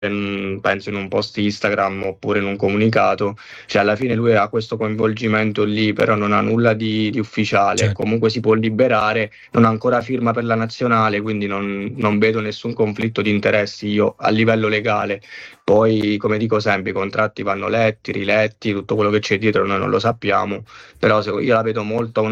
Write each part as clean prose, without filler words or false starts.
penso in un post Instagram oppure in un comunicato, cioè alla fine lui ha questo coinvolgimento lì, però non ha nulla di ufficiale, Certo. comunque si può liberare, non ha ancora firma per la nazionale, quindi non vedo nessun conflitto di interessi io a livello legale. Poi, come dico sempre, i contratti vanno letti, riletti, tutto quello che c'è dietro noi non lo sappiamo, però io la vedo molto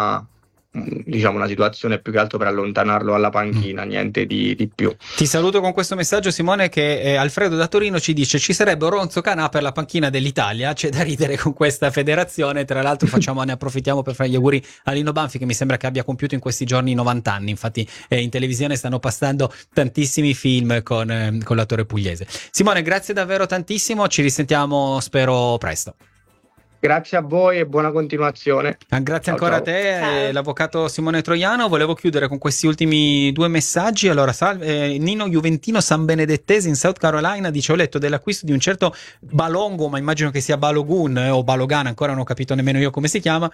diciamo una situazione più che altro per allontanarlo alla panchina, niente di più. Ti saluto con questo messaggio, Simone, che Alfredo da Torino ci dice: ci sarebbe Oronzo Canà per la panchina dell'Italia. C'è da ridere con questa federazione. Tra l'altro ne approfittiamo per fare gli auguri a Lino Banfi, che mi sembra che abbia compiuto in questi giorni 90 anni. Infatti in televisione stanno passando tantissimi film con l'attore pugliese. Simone, grazie davvero tantissimo, ci risentiamo spero presto. Grazie a voi e buona continuazione. Grazie ancora a te, l'avvocato Simone Troiano. Volevo chiudere con questi ultimi 2 messaggi. Allora, salve, Nino Juventino San Benedettese in South Carolina dice: ho letto dell'acquisto di un certo Balongo, ma immagino che sia Balogun o Balogan, ancora non ho capito nemmeno io come si chiama,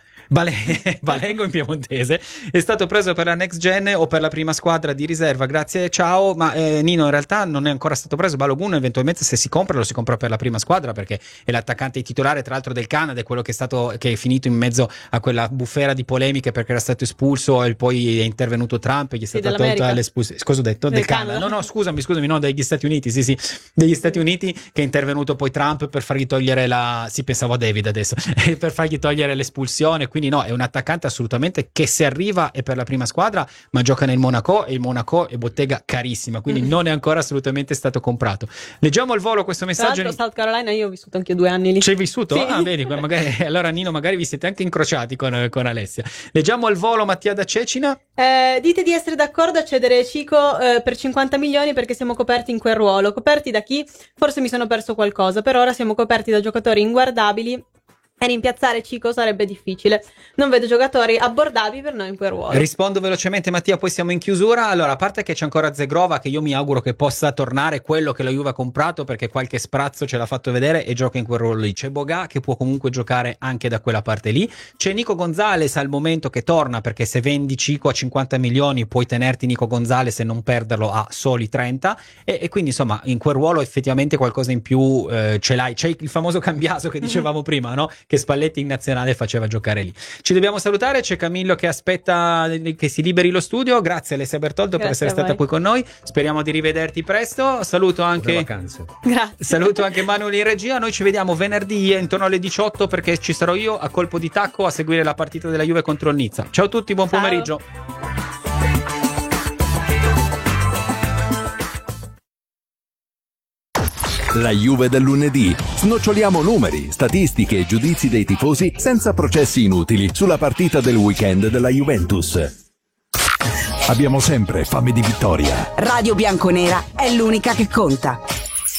Balengo in piemontese, è stato preso per la next gen o per la prima squadra di riserva, grazie, ciao. Ma Nino, in realtà non è ancora stato preso Balogun, eventualmente se si compra lo si compra per la prima squadra, perché è l'attaccante titolare tra l'altro del Canada, è quello che è finito in mezzo a quella bufera di polemiche perché era stato espulso e poi è intervenuto Trump e gli è stata tolta l'espulsione. Cosa ho detto? Del Canada. No, scusami, no, degli Stati Uniti, sì, degli Stati Uniti, che è intervenuto poi Trump per fargli togliere pensavo a David adesso, per fargli togliere l'espulsione. Quindi no, è un attaccante assolutamente che se arriva è per la prima squadra, ma gioca nel Monaco e il Monaco è bottega carissima, quindi non è ancora assolutamente stato comprato. Leggiamo al volo questo messaggio. Tra l'altro South Carolina io ho vissuto anche 2 anni lì. Ci hai vissuto? Sì. Ah, vedi, magari allora Nino, magari vi siete anche incrociati con Alessia. Leggiamo al volo Mattia da Cecina. Dite di essere d'accordo a cedere Cico per 50 milioni perché siamo coperti in quel ruolo. Coperti da chi? Forse mi sono perso qualcosa. Per ora siamo coperti da giocatori inguardabili e rimpiazzare Cico sarebbe difficile. Non vedo giocatori abbordabili per noi in quel ruolo. Rispondo velocemente, Mattia, poi siamo in chiusura. Allora, a parte che c'è ancora Zegrova, che io mi auguro che possa tornare quello che la Juve ha comprato, perché qualche sprazzo ce l'ha fatto vedere e gioca in quel ruolo lì. C'è Boga, che può comunque giocare anche da quella parte lì. C'è Nico Gonzalez al momento che torna, perché se vendi Cico a 50 milioni puoi tenerti Nico Gonzalez e non perderlo a soli 30. E quindi insomma in quel ruolo effettivamente qualcosa in più ce l'hai. C'è il famoso Cambiaso che dicevamo prima, no? Che Spalletti in nazionale faceva giocare lì. Ci dobbiamo salutare, c'è Camillo che aspetta che si liberi lo studio. Grazie Alessia Bertoldo per essere stata qui con noi, speriamo di rivederti presto. Saluto anche saluto anche Manuel in regia. Noi ci vediamo venerdì intorno alle 18 perché ci sarò io a colpo di tacco a seguire la partita della Juve contro il Nizza. Ciao a tutti, buon pomeriggio. La Juve del lunedì. Snoccioliamo numeri, statistiche e giudizi dei tifosi senza processi inutili sulla partita del weekend della Juventus. Abbiamo sempre fame di vittoria. Radio Bianconera è l'unica che conta.